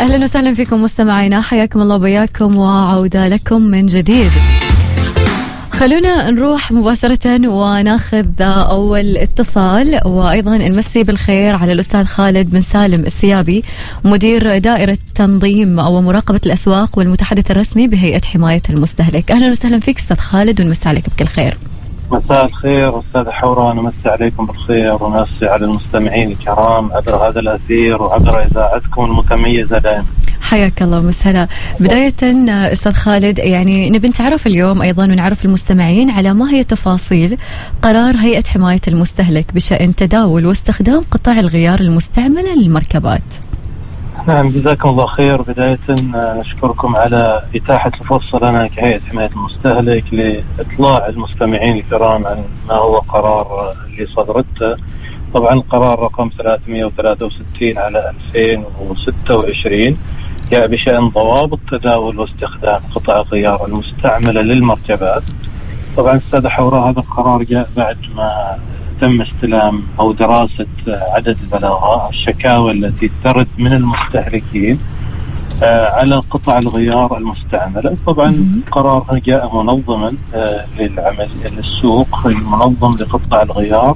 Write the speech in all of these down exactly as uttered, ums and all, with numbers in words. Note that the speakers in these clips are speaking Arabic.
أهلا وسهلا فيكم مستمعينا، حياكم الله وبياكم وعودة لكم من جديد. خلونا نروح مباشرة وناخذ أول اتصال، وأيضا نمسي بالخير على الأستاذ خالد بن سالم السيابي، مدير دائرة تنظيم أو مراقبة الأسواق والمتحدث الرسمي بهيئة حماية المستهلك. أهلا وسهلا فيك أستاذ خالد، ونمسي عليك بكل خير. مساء الخير أستاذ حورة، نمسي عليكم بالخير ونمسي على المستمعين الكرام عبر هذا الأثير وعبر إذاعتكم المتميزة دائما. حياك الله ومسهلا. بداية أستاذ خالد، يعني نبي نتعرف اليوم أيضا ونعرف المستمعين على ما هي تفاصيل قرار هيئة حماية المستهلك بشأن تداول واستخدام قطع الغيار المستعملة للمركبات. نعم، جزاكم الله خير. بداية نشكركم على إتاحة الفرصة لنا كهيئة حماية المستهلك لإطلاع المستمعين الكرام عن ما هو قرار اللي صدرته. طبعا قرار رقم ثلاثمئة وثلاثة وستين على ألفين وستة وعشرين جاء بشأن ضوابط تداول واستخدام قطع الغيار المستعملة للمركبات. طبعا أستاذ حورة، هذا القرار جاء بعد ما تم استلام أو دراسة عدد البلاغات الشكاوى التي ترد من المستهلكين على قطع الغيار المستعملة. طبعا القرار جاء منظما للعمل للسوق المنظم لقطع الغيار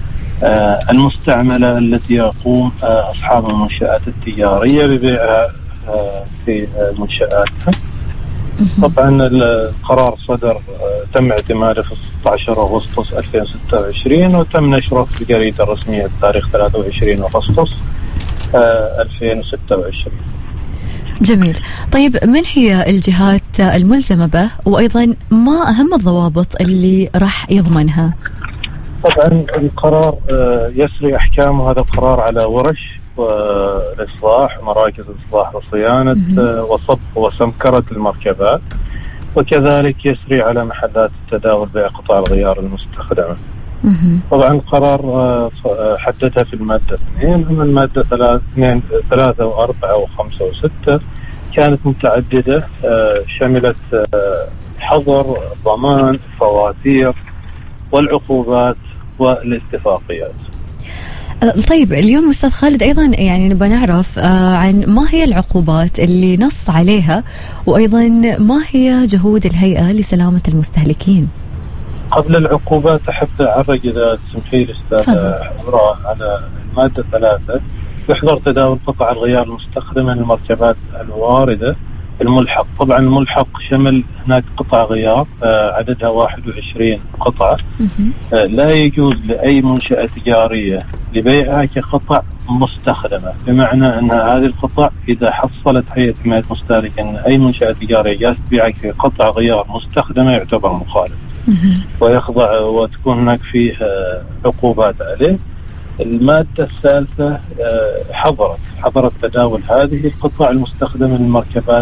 المستعملة التي يقوم أصحاب المنشآت التجارية ببيعها في منشآتها. طبعا القرار صدر تم اعتماده في ستة عشر أغسطس ألفين وستة وعشرين وتم نشره في الجريدة الرسمية بتاريخ ثلاثة وعشرين أغسطس ألفين وستة وعشرين. جميل. طيب، من هي الجهات الملزمة به، وأيضا ما أهم الضوابط اللي راح يضمنها؟ طبعا القرار يسري أحكامه هذا القرار على ورش والإصلاح ومراكز الإصلاح وصيانة وصب وسمكرة المركبات، وكذلك يسري على محلات التداول بيع قطع الغيار المستخدمة. طبعا القرار حددها في المادة اثنين، أما المادة ثلاثة وأربعة وخمسة وستة كانت متعددة، شملت حظر، ضمان، فواتير، والعقوبات والاتفاقيات. طيب، اليوم أستاذ خالد أيضا يعني نبغى نعرف عن ما هي العقوبات اللي نص عليها، وأيضا ما هي جهود الهيئة لسلامة المستهلكين. قبل العقوبات أحب أعرج إذا تسمحي لي أستاذ حمراء على المادة ثلاثة، يحظر تداول قطع الغيار المستخدمة للمركبات الواردة الملحق. طبعا الملحق شمل هناك قطع غيار عددها واحد وعشرين قطعة، لا يجوز لأي منشأة تجارية لبيعها كقطع مستخدمة، بمعنى أن هذه القطع إذا حصلت هيئة حماية المستهلك أن أي منشأة تجارية جالس تبيعها كقطع غيار مستخدمة يعتبر مخالف ويخضع وتكون هناك فيه عقوبات عليه. المادة الثالثة حظرت حظرت تداول هذه القطع المستخدمة للمركبات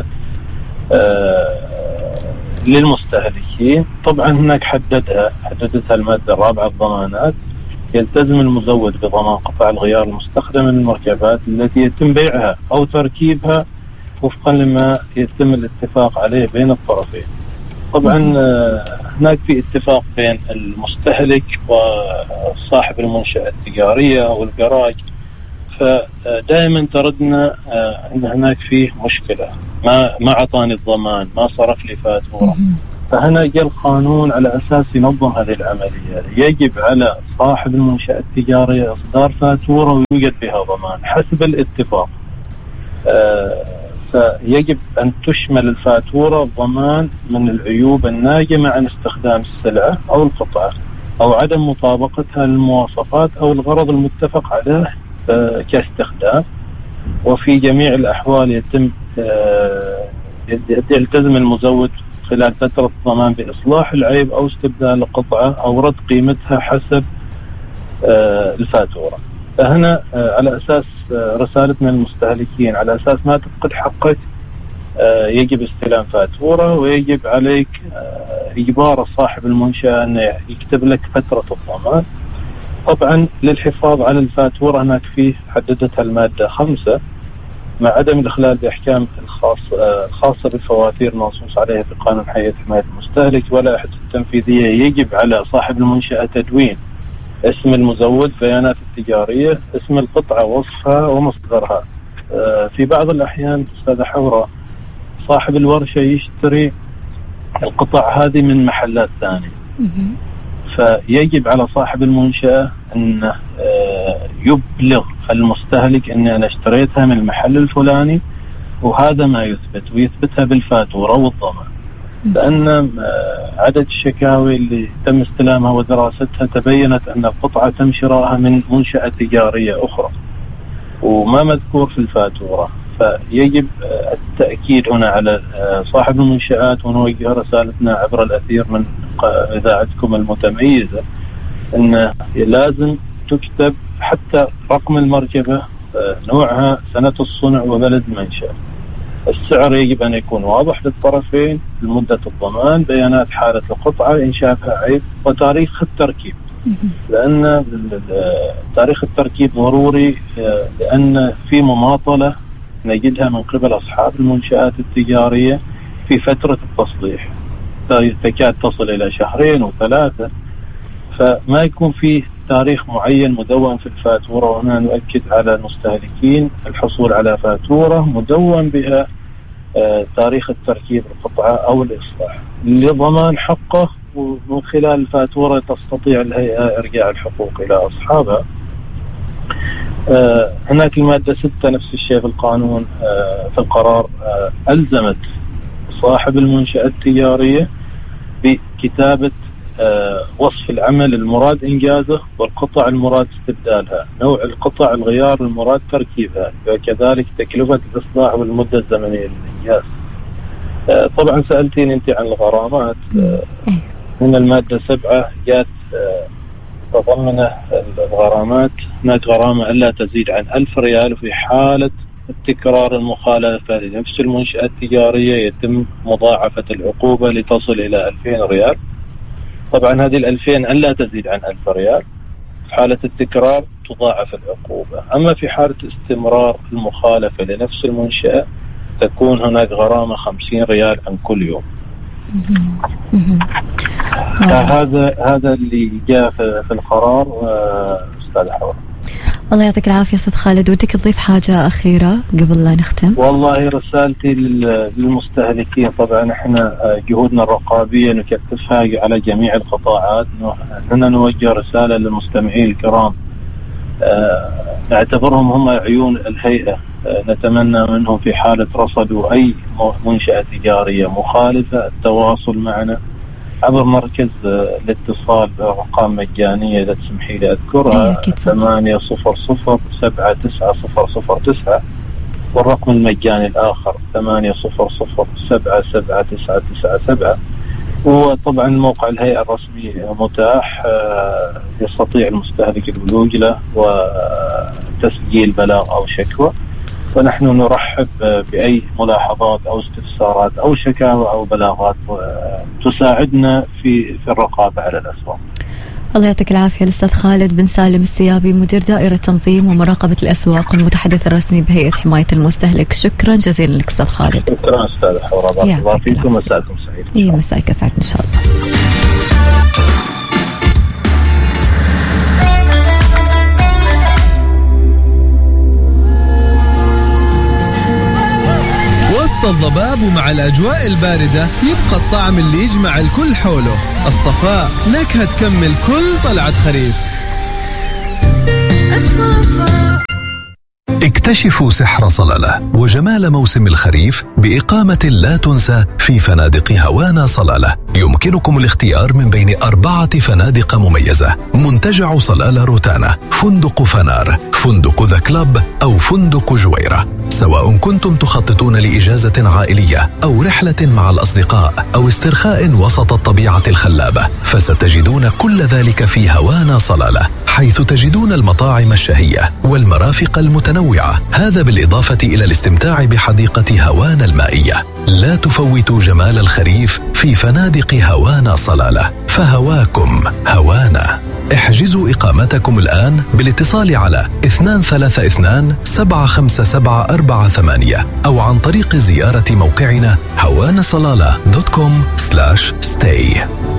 للمستهلكين. طبعا هناك حددها حددتها المادة الرابعة الضمانات. يلتزم المزود بضمان قطع الغيار المستخدمة للمركبات التي يتم بيعها أو تركيبها وفقا لما يتم الاتفاق عليه بين الطرفين. طبعا هناك في اتفاق بين المستهلك وصاحب المنشأة التجارية أو الجراج، فدائما تردنا أن هناك فيه مشكلة، ما ما عطاني الضمان، ما صرف لي فاتورة. فهنا جاء القانون على أساس ينظم هذه العملية. يجب على صاحب المنشأة التجارية إصدار فاتورة ويوجد بها ضمان حسب الاتفاق. فيجب أن تشمل الفاتورة الضمان من العيوب الناجمة عن استخدام السلعة أو القطعة أو عدم مطابقتها للمواصفات أو الغرض المتفق عليه كاستخدام. وفي جميع الأحوال يتم يلتزم المزود خلال فترة الضمان بإصلاح العيب أو استبدال القطعة أو رد قيمتها حسب الفاتورة. فهنا على أساس رسالتنا للمستهلكين، على أساس ما تفقد حقك يجب استلام فاتورة، ويجب عليك إجبار صاحب المنشأة أن يكتب لك فترة الضمان. طبعا للحفاظ على الفاتورة هناك فيه حددتها المادة خمسة، مع عدم الإخلال بأحكام الخاصة الخاصة بالفواتير المنصوص عليها في قانون هيئة حماية المستهلك واللائحة التنفيذية. يجب على صاحب المنشأة تدوين اسم المزود، بيانات التجارية، اسم القطعة، وصفها ومصدرها، في بعض الأحيان أستاذ حورة صاحب الورشة يشتري القطع هذه من محلات ثانية، فيجب على صاحب المنشأة أن يبلغ المستهلك أن أنا اشتريتها من المحل الفلاني وهذا ما يثبت، ويثبتها بالفاتورة والضمان. لأن عدد الشكاوي اللي تم استلامها ودراستها تبينت أن القطعة تم شرائها من منشأة تجارية أخرى وما مذكور في الفاتورة. فيجب التأكيد هنا على صاحب المنشآت، ونوجه رسالتنا عبر الأثير من إذاعتكم المتميزة أن لازم تكتب حتى رقم المركبة، نوعها، سنة الصنع، وبلد منشأ. السعر يجب أن يكون واضح للطرفين، مدة الضمان، بيانات حالة القطعة إن شافها عيب، وتاريخ التركيب. لأن تاريخ التركيب ضروري، لأن في مماطلة نجدها من قبل أصحاب المنشآت التجارية في فترة التصليح تكاد تصل إلى شهرين وثلاثة، فما يكون فيه تاريخ معين مدون في الفاتورة. وهنا نؤكد على المستهلكين الحصول على فاتورة مدون بها تاريخ التركيب القطعة أو الإصلاح لضمان حقه، ومن خلال الفاتورة تستطيع الهيئة إرجاع الحقوق إلى أصحابها. آه هناك المادة ستة نفس الشيء في القانون، آه في القرار آه ألزمت صاحب المنشأة التجارية بكتابة آه وصف العمل المراد إنجازه، والقطع المراد استبدالها، نوع القطع، الغيار المراد تركيبها، وكذلك تكلفة الإصلاح والمدة الزمنية للإنجاز. آه طبعا سألتين أنت عن الغرامات. آه من المادة سبعة جاءت آه تضمن الغرامات. هناك غرامة ألا تزيد عن ألف ريال، وفي حالة التكرار المخالفة لنفس المنشأة التجارية يتم مضاعفة العقوبة لتصل إلى ألفين ريال. طبعا هذه الألفين ألا تزيد عن ألف ريال، في حالة التكرار تضاعف العقوبة. أما في حالة استمرار المخالفة لنفس المنشأة تكون هناك غرامة خمسين ريال عن كل يوم. هذا هذا اللي جاء في القرار. أستاذ حور، الله يعطيك العافية أستاذ خالد. ودك تضيف حاجة أخيرة قبل لا نختم؟ والله رسالتي للمستهلكين، طبعا احنا جهودنا الرقابية نكثفها على جميع القطاعات. أننا نوجه رسالة للمستمعين الكرام، نعتبرهم هم عيون الهيئة. نتمنى منهم في حالة رصدوا أي منشأة تجارية مخالفة التواصل معنا عبر مركز الاتصال بأرقام مجانية إذا تسمحي لي أذكرها، ثمانية صفر صفر سبعة تسعة صفر صفر تسعة، والرقم المجاني الآخر ثمانية صفر صفر سبعة سبعة تسعة تسعة سبعة. وطبعا موقع الهيئة الرسمي متاح، يستطيع المستهلك الولوج له وتسجيل بلاغ أو شكوى. ونحن نرحب بأي ملاحظات أو استفسارات أو شكاوى أو بلاغات تساعدنا في في الرقابة على الأسواق. الله يعطيك العافية الأستاذ خالد بن سالم السيابي، مدير دائرة تنظيم ومراقبة الأسواق والمتحدث الرسمي بهيئة حماية المستهلك. شكرا جزيلا لك أستاذ خالد. شكرا أستاذ حورة، بارك الله فيكم، مساءكم سعيد. إيه مساءك سعيد إن شاء الله. الضباب ومع الأجواء الباردة يبقى الطعم اللي يجمع الكل حوله، الصفاء، نكهة تكمل كل طلعة خريف. الصفاء. اكتشفوا سحر صلالة وجمال موسم الخريف بإقامة لا تنسى في فنادق هوانا صلالة. يمكنكم الاختيار من بين أربعة فنادق مميزة: منتجع صلالة روتانا، فندق فنار، فندق ذا كلاب، أو فندق جويرة. سواء كنتم تخططون لإجازة عائلية أو رحلة مع الأصدقاء أو استرخاء وسط الطبيعة الخلابة، فستجدون كل ذلك في هوانا صلالة، حيث تجدون المطاعم الشهية والمرافق المتنوعة، هذا بالإضافة إلى الاستمتاع بحديقة هوانا المائية. لا تفوتوا جمال الخريف في فنادق هوانا صلالة، فهواكم هوانا. احجزوا إقامتكم الآن بالاتصال على اثنان ثلاثة اثنان سبعة خمسة سبعة أربعة ثمانية أو عن طريق زيارة موقعنا هوانا صلالة دوت كوم سلاش ستاي.